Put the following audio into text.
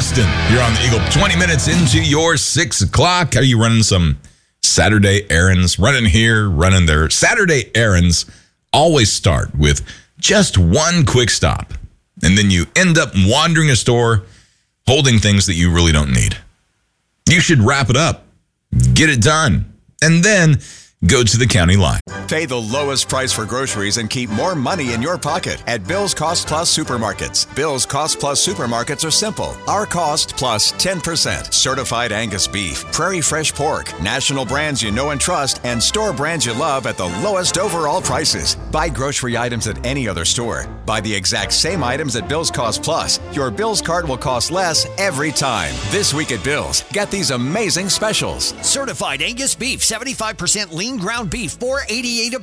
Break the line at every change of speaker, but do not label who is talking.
Justin, you're on the Eagle. 20 minutes into your 6 o'clock. Are you running some Saturday errands? Running here, running there. Saturday errands always start with just one quick stop. And then you end up wandering a store holding things that you really don't need. You should wrap it up, get it done, and then go to the county line.
Pay the lowest price for groceries and keep more money in your pocket at Bill's Cost Plus Supermarkets. Bill's Cost Plus Supermarkets are simple. Our cost plus 10%. Certified Angus beef, Prairie Fresh pork, national brands you know and trust, and store brands you love at the lowest overall prices. Buy grocery items at any other store. Buy the exact same items at Bill's Cost Plus. Your Bill's cart will cost less every time. This week at Bill's, get these amazing specials.
Certified Angus beef, 75% lean ground beef, $4.88 a